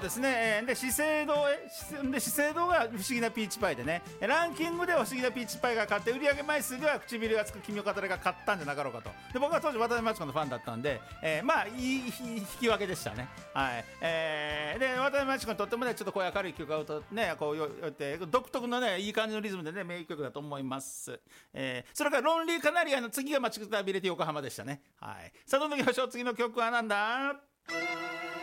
ですね、で資生堂で資生堂が不思議なピーチパイでね、ランキングでは不思議なピーチパイが勝って、売上枚数では唇がつく君を語れが勝ったんじゃなかろうかと。で僕は当時渡辺真知子のファンだったんで、まあいい引き分けでしたね。はい。で渡辺真知子にとってもね、ちょっとこういう明るい曲が歌うとね、こうやって独特のねいい感じのリズムでね名曲だと思います。それからロンリーカナリアの次が待ちくたびれて横浜でしたね。はい。さあどんどんいきましょう。次の曲はなんだ。